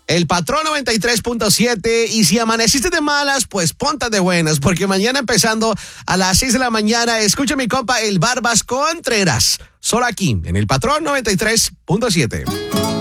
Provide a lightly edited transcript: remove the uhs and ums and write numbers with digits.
El Patrón 93.7, y si amaneciste de malas, pues ponte de buenas, porque mañana empezando a las 6 de la mañana, escucha mi compa el Barbas Contreras, solo aquí, en el Patrón 93.7.